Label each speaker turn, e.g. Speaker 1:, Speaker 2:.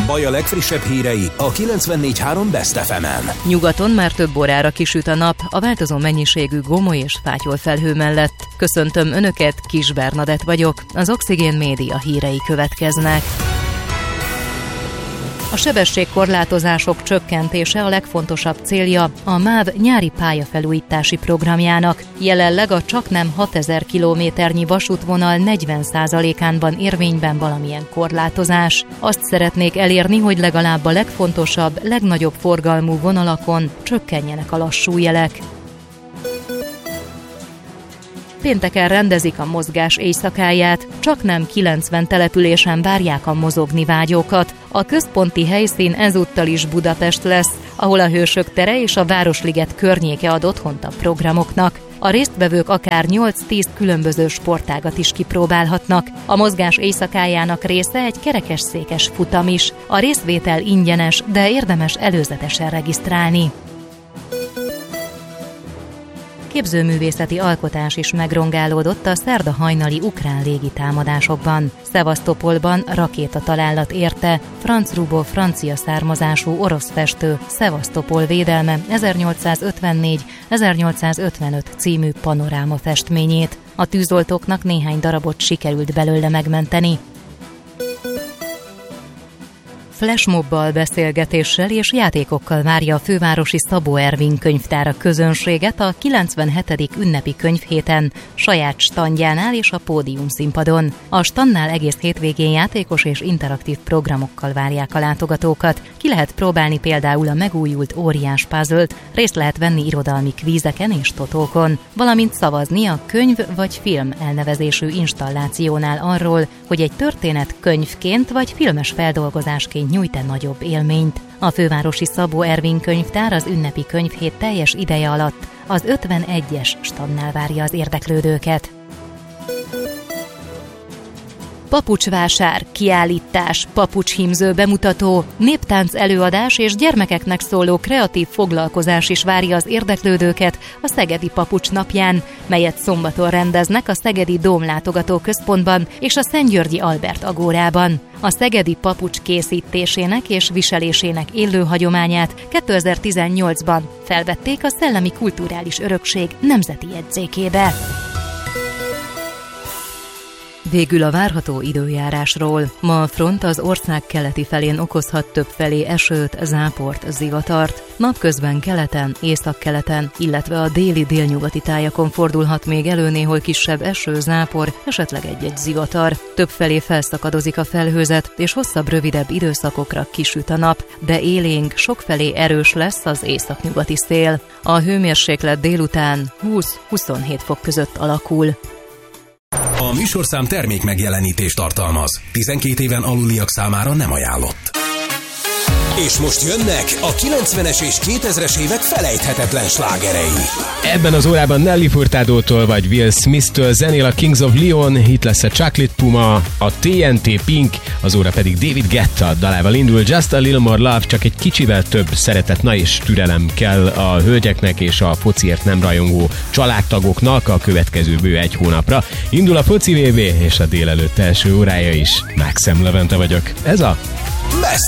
Speaker 1: Baj a legfrissebb hírei a 94.3 Best FM-en.
Speaker 2: Nyugaton már több órára kisüt a nap, a változó mennyiségű gomoly és fátyol felhő mellett. Köszöntöm Önöket, Kis Bernadett vagyok, az Oxigén Média hírei következnek. A sebességkorlátozások csökkentése a legfontosabb célja a MÁV nyári pályafelújítási programjának. Jelenleg a csaknem 6000 kilométernyi vasútvonal 40%-án van érvényben valamilyen korlátozás. Azt szeretnék elérni, hogy legalább a legfontosabb, legnagyobb forgalmú vonalakon csökkenjenek a lassú jelek. Pénteken rendezik a mozgás éjszakáját, csaknem 90 településen várják a mozogni vágyókat. A központi helyszín ezúttal is Budapest lesz, ahol a Hősök tere és a Városliget környéke ad otthont a programoknak. A résztvevők akár 8-10 különböző sportágat is kipróbálhatnak. A mozgás éjszakájának része egy kerekesszékes futam is. A részvétel ingyenes, de érdemes előzetesen regisztrálni. Képzőművészeti alkotás is megrongálódott a szerda hajnali ukrán légitámadásokban. Szevasztopolban rakétatalálat érte Franz Rubó francia származású orosz festő Szevasztopol védelme 1854-1855 című panoráma festményét. A tűzoltóknak néhány darabot sikerült belőle megmenteni. Flashmobbal, beszélgetéssel és játékokkal várja a fővárosi Szabó Ervin könyvtár a közönséget a 97. ünnepi könyvhéten, saját standjánál és a pódium színpadon. A standnál egész hétvégén játékos és interaktív programokkal várják a látogatókat. Ki lehet próbálni például a megújult óriás puzzle-t, részt lehet venni irodalmi kvízeken és totókon, valamint szavazni a könyv vagy film elnevezésű installációnál arról, hogy egy történet könyvként vagy filmes feldolgozásként nyújt-e nagyobb élményt. A fővárosi Szabó Ervin könyvtár az ünnepi könyvhét teljes ideje alatt az 51-es standnál várja az érdeklődőket. Papucsvásár, kiállítás, papucshímző bemutató, néptánc előadás és gyermekeknek szóló kreatív foglalkozás is várja az érdeklődőket a Szegedi Papucs napján, melyet szombaton rendeznek a Szegedi Dómlátogató Központban és a Szentgyörgyi Albert Agórában. A szegedi papucs készítésének és viselésének élő hagyományát 2018-ban felvették a Szellemi Kulturális Örökség nemzeti jegyzékébe. Végül a várható időjárásról. Ma a front az ország keleti felén okozhat többfelé esőt, záport, zivatart. Napközben keleten, északkeleten, illetve a déli-délnyugati tájakon fordulhat még elő néhol kisebb eső, zápor, esetleg egy-egy zivatar. Többfelé felszakadozik a felhőzet, és hosszabb, rövidebb időszakokra kisüt a nap, de élénk, sokfelé erős lesz az északnyugati szél. A hőmérséklet délután 20-27 fok között alakul.
Speaker 1: A műsorszám termék megjelenítést tartalmaz. 12 éven aluliak számára nem ajánlott. És most jönnek a 90-es és 2000-es évek felejthetetlen slágerei.
Speaker 3: Ebben az órában Nelly Furtadótól vagy Will Smith-től zenél a Kings of Leon, itt lesz a Chocolate Puma, a TNT Pink, az óra pedig David Guetta dalával indul. Just a Little More Love, csak egy kicsivel több szeretet, na és türelem kell a hölgyeknek és a fociért nem rajongó családtagoknak a következő bő egy hónapra. Indul a foci VB és a délelőtt első órája is. Maxem Levente vagyok. Ez a Best